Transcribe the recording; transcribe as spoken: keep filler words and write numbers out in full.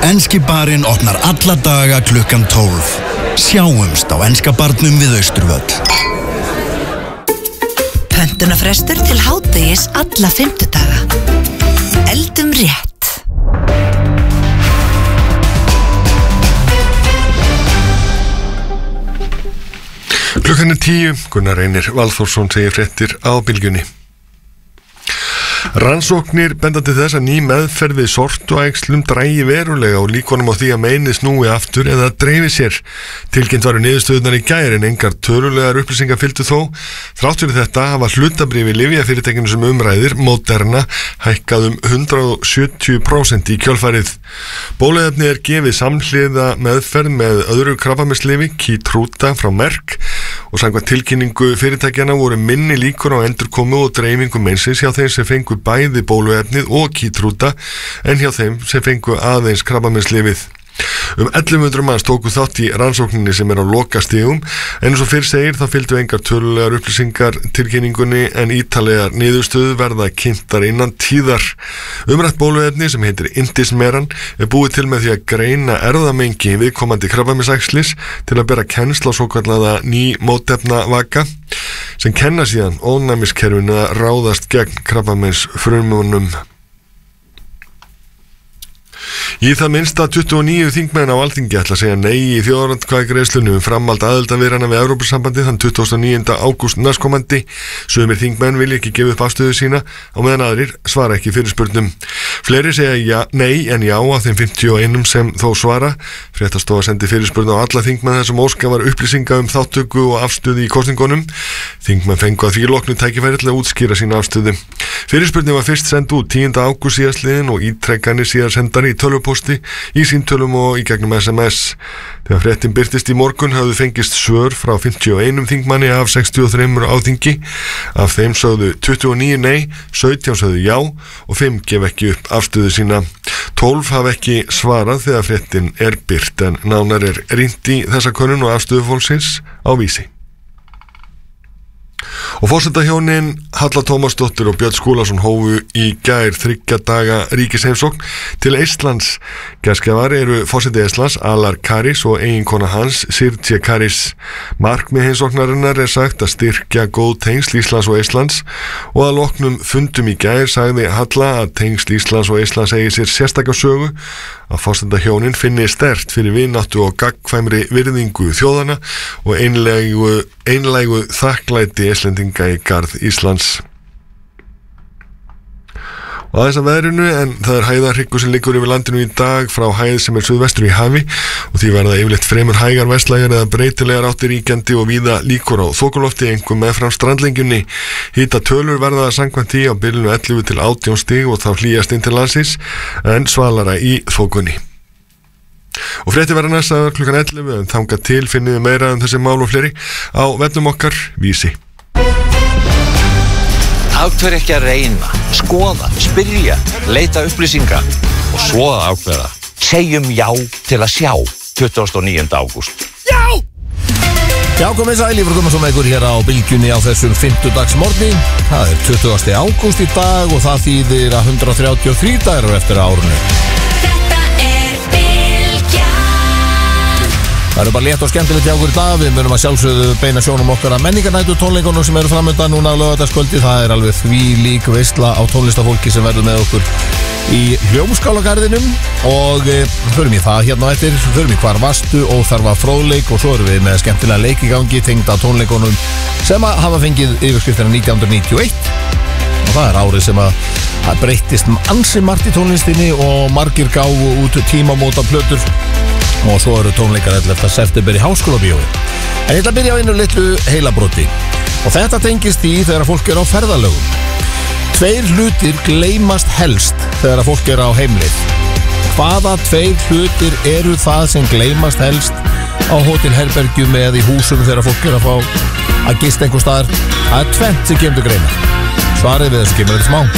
Enski barinn opnar alla daga klukkan tólf. Sjáumst á Enska barnum við Austurvöll. Pöntunarfrestur til hádegis alla fimmtudaga. Eldum rétt. Klukkan er tíu, Gunnar Reynir Valþórsson segir fréttir á Bylgjunni. Rannsóknir benda til þess að ný meðferð við sortuæxlum drægi verulega og líkonum á því að meini snúi aftur eða dreifi sér. Tilkynnt varu niðurstöðunar í gær en engar tölulegar upplýsingar fylgdu þó. Þrátt fyrir þetta hafa hlutabréf í lyfjafyrirtækinu sem umræðir, Moderna, hækkað um hundrað og sjötíu prósent í kjölfarið. Bóluefni er gefið samhliða meðferð með öðru krabbameinslyfi, Keytruda frá Merck, og samkvæmt tilkynningu fyrirtækjana voru minni líkur á endurkomu og dreifingu meinsins hjá þeim sem fengu bæði bóluefnið og Keytruda en hjá þeim sem fengu aðeins krabbameinslyfið. Um ellefu hundruð manns tóku þátt í rannsókninni sem er á lokastigum en eins og fyrr segir þá fylgdu engar tölulegar upplýsingar tilkynningunni en ítarlegar niðurstöður verða kynntar innan tíðar. Umrætt bóluefni sem heitir Indismeran er búið til með því að greina erfðamengi viðkomandi krabbameinsæxlis til að bera kennsl á svokallaða ný mótefnavaka sem kenna síðan ónæmiskerfinu að ráðast gegn krabbameinsfrumunum. Í það minnsta tuttugu og níu þingmenn á Alþingi ætla að segja nei í þjóðaratkvæðagreiðslunni um framhald aðildarviðræðna við Evrópusambandið þann tuttugasta og níunda ágúst næstkomandi. Sumir þingmenn vilja ekki gefa upp afstöðu sína á meðan aðrir svara ekki fyrirspurnum. Fleiri segja ja, nei en já af þeim fimmtíu og eitt sem þó svara. Fréttastofa sendi fyrirspurn á alla þingmenn þar sem óskað var upplýsinga um þátttöku og afstöðu í kosningunum. Þingmenn fengu að því loknu tækifæri til að útskýra sína afstöðu. Fyrirspurnin var fyrst send út tíunda ágúst síðastliðinn og ítrekkanir síðar sendar í tölvupósti, í símtölum og í gegnum S M S. Þegar fréttin birtist í morgun hafðu fengist svör frá fimmtíu og eitt þingmanni af sextíu og þrjú á þingi. Af þeim sögðu tuttugu og níu nei, sautján sögðu já og fimm gef ekki upp afstöðu sína. tólf hafa ekki svarað þegar fréttin er birt en nánar er rýnt í þessa könnun og afstöðu fólksins á Vísi. Og forsetahjónin Halla Tómasdóttir og Björn Skúlason hófu í gær þriggja daga ríkisheimsókn til Eistlands. Gestgjafar eru forseti Eistlands, Alar Karis og eiginkona hans, Sirtje Karis. Markmið heimsóknarinnar er sagt að styrkja góð tengsl Íslands og Eistlands og að loknum fundum í gær sagði Halla að tengsl Íslands og Eistlands eigi sér sérstaka sögu, að forsetahjónin finni sterkt fyrir vináttu og gagnkvæmri virðingu þjóðana og einlægu, einlægu þakklæti Íslendinga í garð Íslands. Og aðeins að veðrinu, en það er hæðarhryggur sem liggur yfir landinu í dag frá hæð sem er suðvestur í hafi og því verða yfirleitt fremur hægar vestlægar eða breytilegar áttir ríkjandi og víða líkur á þokulofti, einkum meðfram strandlengjunni. Hita tölur verða samkvæmt því á bilinu ellefu til átján stig og þá hlýjast inn til landsins en svalara í þokunni. Og fréttir verða næsta klukkan ellefu en þangað til finnið meira um þessi mál og fleiri á vefnum okkar Vísi. Af hverju ekki að reyna, skoða, spyrja, leita upplýsinga og svo að ákveða. Segjum já til að sjá tuttugasta og níunda ágúst. Já! Já, komið sæl, Ívar Gunnarsson með ykkur hér á Bylgjunni á þessum fimmtudagsmorgni. Það er tuttugasti ágúst í dag og það þýðir að hundrað þrjátíu og þrír dagar eru eftir árinu. Það eru bara létt og skemmtilegt hjá okkur í dag. Við munum að sjálfsögðu beina sjónum okkar að menningarnætu tónleikunum sem eru framöndan núna á laugardagskvöldi. Það er alveg því lík veisla á tónlistafólki sem verður með okkur í Hljómskálagarðinum og e, förum í það hérna á eftir, förum í hvar vastu og þarf að fróðleik og svo erum við með skemmtilega leikigangi tengda tónleikunum sem að hafa fengið yfirskriftina nítján hundruð níutíu og eitt og það er árið sem að, að breyttist ansi margt í tónlistinni og margir gáfu út tímamóta plötur og svo eru tónleikar ellefta september í Háskólabíói. En ég ætla að byrja á einu litlu heilabróti og þetta tengist í þegar fólk er á ferðalögum. Tveir hlutir gleymast helst þegar fólk er á heimleið. Hvaða tveir hlutir eru það sem gleymast helst á hótelherbergjum eða í húsum þegar fólk er að fá að gista einhver staðar? Það er tvennt sem kemur til greina. Svarið við þessu kemur þetta smá.